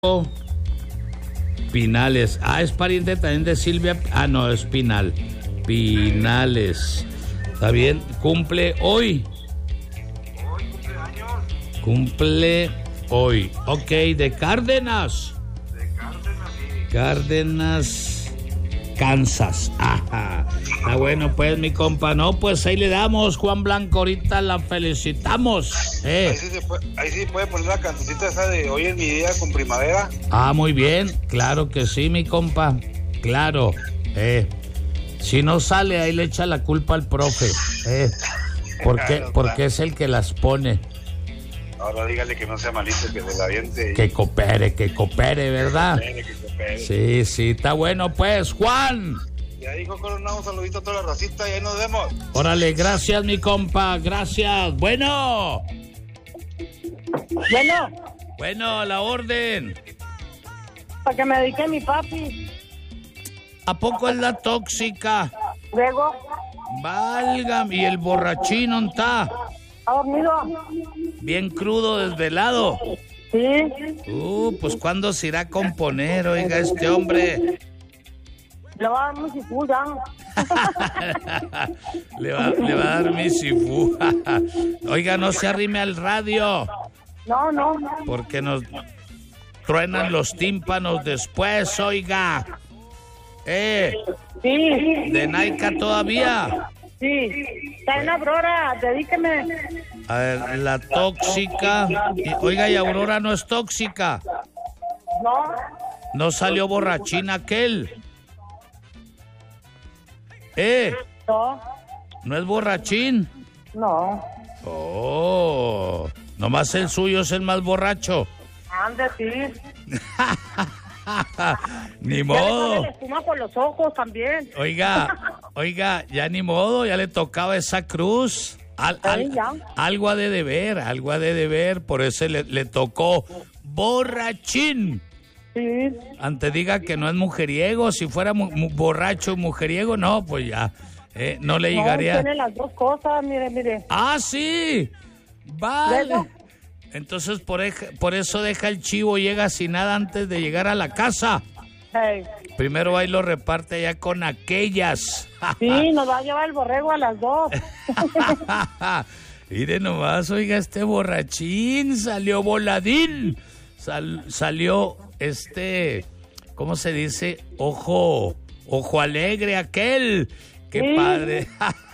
Pinales. Ah, es pariente también de Silvia. Ah, no, es Pinal. Pinales. Está bien. Cumple hoy. Hoy cumple años. Cumple hoy. Ok, de Cárdenas. De Cárdenas, sí. Cárdenas, Kansas. Ajá. Está bueno, pues, mi compa. No, pues ahí le damos, Juan Blanco. Ahorita la felicitamos. Ahí sí puede poner la cancioncita esa de Hoy es mi día con Primavera. Ah, muy bien. Claro que sí, mi compa. Claro. Si no sale, ahí le echa la culpa al profe. Porque es el que las pone. Ahora dígale que no sea malito, que se la aviente. Que coopere, ¿verdad? Que coopere. Sí, está bueno, pues, Juan. Ya dijo Corona, un saludito a toda la racita y ahí nos vemos. Órale, gracias, mi compa, gracias. Bueno, a la orden. Para que me dedique mi papi. ¿A poco es la tóxica? Luego, Válgame, ¿y el borrachín dónde está? ¿ha dormido? Bien crudo, desvelado. Sí. Pues ¿cuándo se irá a componer, oiga, este hombre? Le va a dar mi sifú ya. le va a dar mi sifú. Oiga, no se arrime al radio. No. Porque nos truenan los tímpanos después, oiga. Sí. ¿De Naica todavía? Sí. Está en Aurora, dedíqueme. A ver, la tóxica. Oiga, y Aurora no es tóxica. No. No salió borrachín aquel. No. ¿No es borrachín? No. Oh, nomás el suyo es el más borracho. Ande, sí. Ni Ya modo. le sale la espuma por los ojos también. Oiga, ya ni modo, ya le tocaba esa cruz. Algo ha de deber, por eso le tocó borrachín. Sí. Antes diga que no es mujeriego, si fuera borracho mujeriego, no, pues ya, no le llegaría. No, tiene las dos cosas, mire. ¡Ah, sí! Vale. ¿Luego? Entonces por eso deja el chivo, llega sin nada antes de llegar a la casa. Hey. Primero ahí lo reparte allá con aquellas. Sí, nos va a llevar el borrego a las 2. Mire nomás, oiga, este borrachín salió voladín. Salió ¿cómo se dice? Ojo alegre aquel. ¡Qué sí. Padre!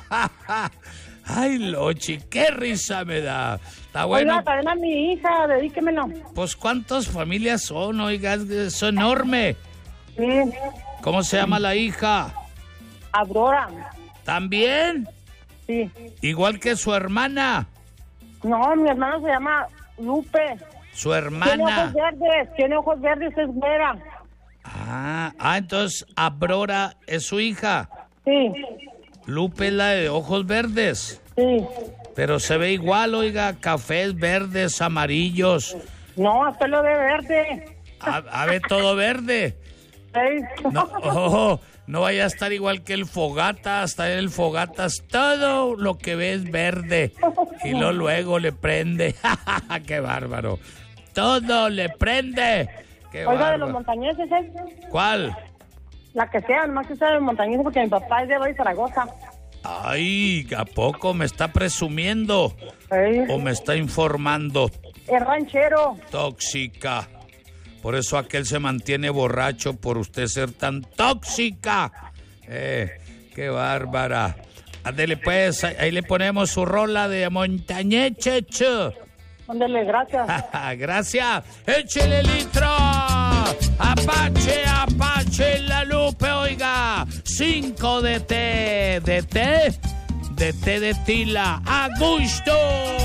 ¡Ay, Lochi, qué risa me da! Está bueno. Oiga, también a mi hija, dedíquemelo. Pues, ¿cuántas familias son? Oiga, es enorme. Sí. ¿Cómo se llama la hija? Aurora. ¿También? Sí. Igual que su hermana. No, mi hermano se llama Lupe. Su hermana. Tiene ojos verdes, es güera. Entonces Aurora es su hija. Sí. Lupe es la de ojos verdes. Sí. Pero se ve igual, oiga, cafés verdes, amarillos. No, pelo de verde. Ve todo verde. Sí. No vaya a estar igual que el Fogatas. Hasta el Fogatas todo lo que ve es verde. Y luego le prende. ¡Qué bárbaro! Todo le prende. ¡Qué Oiga, bárbaro! de los montañeses, ¿eh? ¿Cuál? La que sea, nomás que sea de los montañeses, porque mi papá es de Valle Zaragoza. Ay, ¿a poco me está presumiendo? Sí. ¿O me está informando? Es ranchero. Tóxica. Por eso aquel se mantiene borracho, por usted ser tan tóxica. Qué bárbara. Ándele pues, ahí le ponemos su rola de Montañechecho. Ándele, gracias. Gracias. Échele litro. Apache, la Lupe, oiga. 5 de té. ¿De té? De té de tila. A gusto.